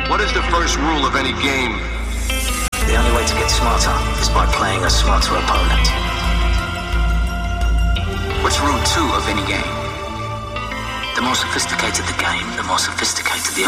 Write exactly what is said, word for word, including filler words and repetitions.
What is the first rule of any game? The only way to get smarter is by playing a smarter opponent. What's rule two of any game? The more sophisticated the game, the more sophisticated the